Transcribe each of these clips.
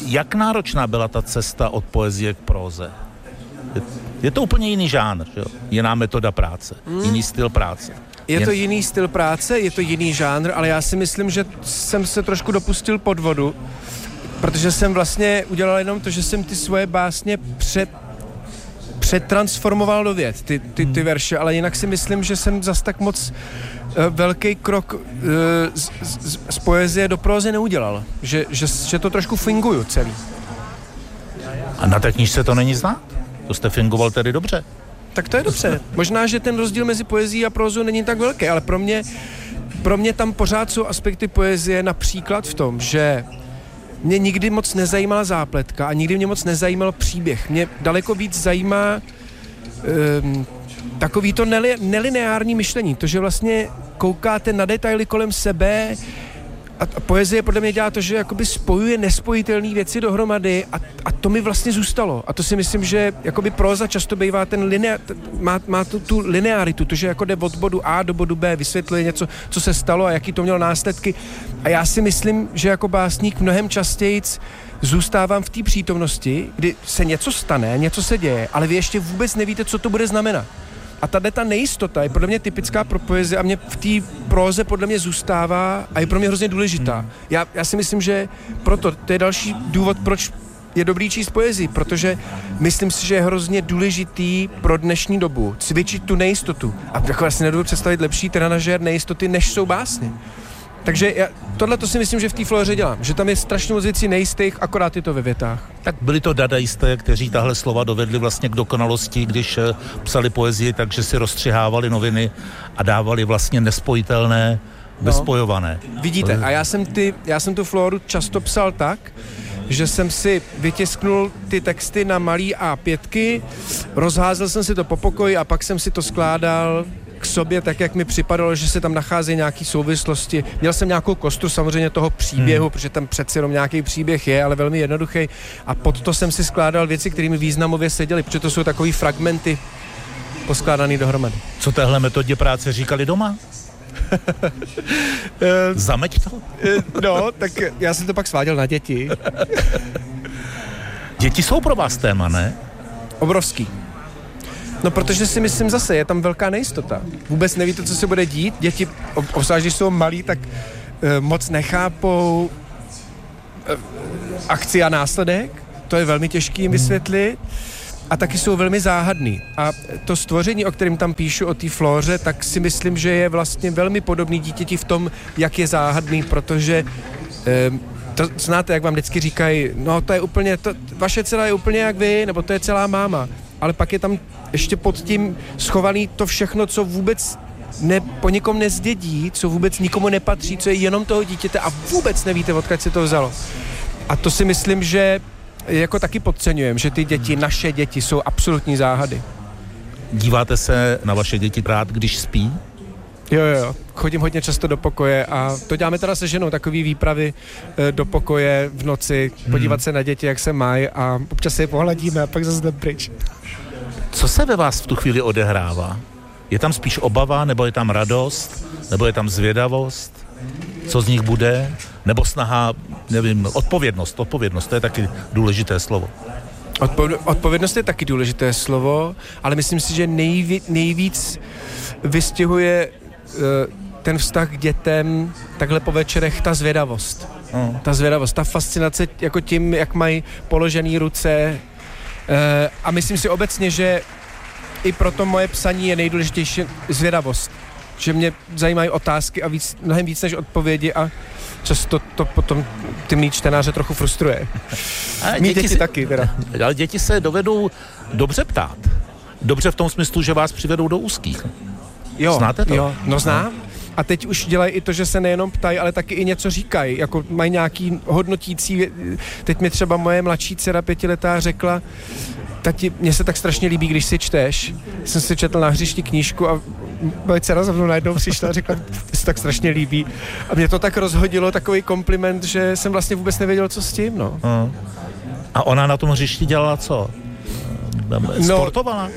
Jak náročná byla ta cesta od poezie k próze? Je to úplně jiný žánr, jo? Jiná metoda práce, jiný styl práce. Je to jiný styl práce, je to jiný žánr, ale já si myslím, že jsem se trošku dopustil podvodu, protože jsem vlastně udělal jenom to, že jsem ty svoje básně přetransformoval do vět, ty verše, ale jinak si myslím, že jsem zas tak moc velký krok z poezie do prózy neudělal. Že to trošku finguju celý. A na té knížce to není znát? To jste fingoval tedy dobře. Tak to je dobře. Možná, že ten rozdíl mezi poezií a prózou není tak velký, ale pro mě tam pořád jsou aspekty poezie, například v tom, že mě nikdy moc nezajímala zápletka a nikdy mě moc nezajímal příběh. Mě daleko víc zajímá takový to nelineární myšlení, to, že vlastně koukáte na detaily kolem sebe a poezie podle mě dělá to, že jakoby spojuje nespojitelné věci dohromady a to mi vlastně zůstalo. A to si myslím, že jakoby próza často bývá má tu linearitu, to, že jako jde od bodu A do bodu B, vysvětluje něco, co se stalo a jaký to mělo následky. A já si myslím, že jako básník mnohem častějc zůstávám v té přítomnosti, kdy se něco stane, něco se děje, ale vy ještě vůbec nevíte, co to bude znamenat. A ta nejistota je podle mě typická pro poezii a mě v té próze podle mě zůstává a je pro mě hrozně důležitá. Já si myslím, že proto, to je další důvod, proč je dobrý číst poezii, protože myslím si, že je hrozně důležitý pro dnešní dobu cvičit tu nejistotu. A jako vlastně nedovedu představit lepší trenažér nejistoty, než jsou básně. Takže tohle to si myslím, že v té Flóře dělám, že tam je strašně moc věcí nejistých, akorát je to ve větách. Tak byli to dadaisté, kteří tahle slova dovedli vlastně k dokonalosti, když psali poezii, takže si rozstřihávali noviny a dávali vlastně nespojitelné, bezspojované. Vidíte, a já jsem tu Flóru často psal tak, že jsem si vytisknul ty texty na malý A5, rozházel jsem si to po pokoji a pak jsem si to skládal k sobě, tak jak mi připadalo, že se tam nacházejí nějaké souvislosti. Měl jsem nějakou kostru samozřejmě toho příběhu, protože tam přeci jenom nějaký příběh je, ale velmi jednoduchý. A pod to jsem si skládal věci, které mi významově seděly, protože to jsou takový fragmenty poskládaný dohromady. Co téhle metodě práce říkali doma? Zameď to? No, tak já jsem to pak sváděl na děti. Děti jsou pro vás téma, ne? Obrovský. No, protože si myslím zase, je tam velká nejistota. Vůbec nevíte, co se bude dít. Děti, obzvlášť když jsou malí, tak moc nechápou akci a následek. To je velmi těžký jim vysvětlit. A taky jsou velmi záhadný. A to stvoření, o kterém tam píšu, o té Flóře, tak si myslím, že je vlastně velmi podobný dítěti v tom, jak je záhadný, protože to znáte, jak vám vždycky říkají, no to je úplně, vaše dcera je úplně jak vy, nebo to je celá máma. Ale pak je tam ještě pod tím schovaný to všechno, co vůbec po nikom nezdědí, co vůbec nikomu nepatří, co je jenom toho dítěte a vůbec nevíte, odkud se to vzalo. A to si myslím, že jako taky podceňujem, že ty děti, naše děti, jsou absolutní záhady. Díváte se na vaše děti rád, když spí? Jo. Chodím hodně často do pokoje a to děláme teda se ženou, takový výpravy do pokoje v noci, podívat se na děti, jak se mají a občas se je pohladíme a pak zase jdem pryč. Co se ve vás v tu chvíli odehrává? Je tam spíš obava, nebo je tam radost, nebo je tam zvědavost? Co z nich bude? Nebo snaha, nevím, odpovědnost, to je taky důležité slovo. Odpovědnost je taky důležité slovo, ale myslím si, že nejvíc vystihuje ten vztah k dětem takhle po večerech ta zvědavost. Ta zvědavost, ta fascinace jako tím, jak mají položený ruce a myslím si obecně, že i proto moje psaní je nejdůležitější zvědavost. Že mě zajímají otázky a mnohem víc než odpovědi a často to potom ty mý čtenáře trochu frustruje. Mí děti taky teda. Ale děti se dovedou dobře ptát. Dobře v tom smyslu, že vás přivedou do úzkých. Jo, znáte to? Jo, no znám. A teď už dělají i to, že se nejenom ptají, ale taky i něco říkají. Jako mají nějaký hodnotící. Teď mi třeba moje mladší dcera 5letá řekla, tati, mně se tak strašně líbí, když si čteš. Jsem si četl na hřišti knížku a moje dcera za mnou najednou přišla a řekla, že se tak strašně líbí. A mě to tak rozhodilo, takový kompliment, že jsem vlastně vůbec nevěděl, co s tím, no. A ona na tom hřišti dělala co? Sportovala?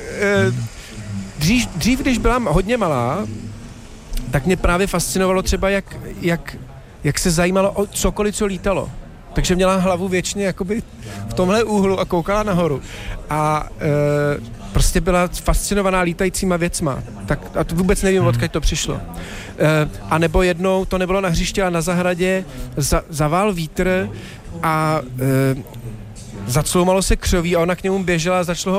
Dřív, když byla hodně malá, tak mě právě fascinovalo třeba, jak se zajímalo o cokoliv, co lítalo. takže měla hlavu věčně jakoby v tomhle úhlu a koukala nahoru. A prostě byla fascinovaná lítajícíma věcma. Tak, a to vůbec nevím, odkud to přišlo. A nebo jednou, to nebylo na hřišti, ale na zahradě, zavál vítr a zacloumalo se křoví a ona k němu běžela a začalo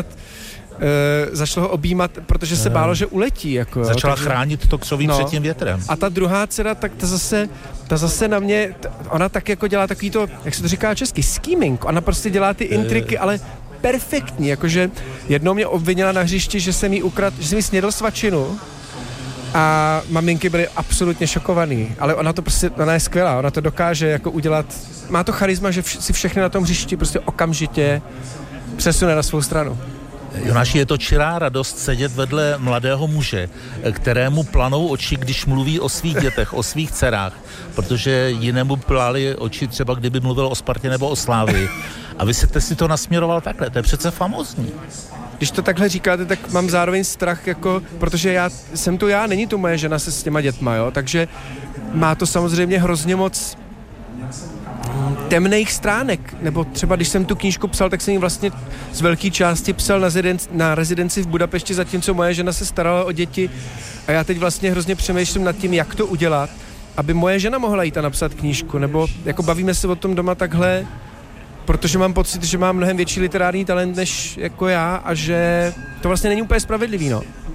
ho objímat, protože se bálo, že uletí. Jako, začala chránit to křoví před tím větrem. A ta druhá dcera, tak ta zase na mě, ona tak jako dělá takový to, jak se to říká česky, scheming. Ona prostě dělá ty intriky, ale perfektní, jakože jednou mě obvinila na hřišti, že jsem jí snědl svačinu a maminky byly absolutně šokovaný, ale ona je skvělá, ona to dokáže jako udělat, má to charisma, že si všechny na tom hřišti prostě okamžitě přesune na svou stranu. Jonáši, je to čirá radost sedět vedle mladého muže, kterému planou oči, když mluví o svých dětech, o svých dcerách, protože jinému plály oči třeba, kdyby mluvil o Spartě nebo o Slávii. A vy jste si to nasměroval takhle, to je přece famózní. Když to takhle říkáte, tak mám zároveň strach, jako, protože jsem to já, není to moje žena se s těma dětma, jo, takže má to samozřejmě hrozně moc temných stránek, nebo třeba když jsem tu knížku psal, tak jsem ji vlastně z velké části psal na rezidenci v Budapešti, zatímco moje žena se starala o děti a já teď vlastně hrozně přemýšlím nad tím, jak to udělat, aby moje žena mohla jít a napsat knížku, nebo jako bavíme se o tom doma takhle, protože mám pocit, že mám mnohem větší literární talent než jako já a že to vlastně není úplně spravedlivý, no.